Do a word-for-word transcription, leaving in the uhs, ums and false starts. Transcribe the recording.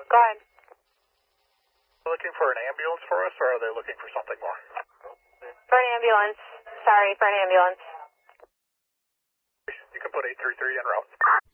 Go ahead. Looking for an ambulance for us, or are they looking for something more? For an ambulance. Sorry, for an ambulance. You can put eight three three en route.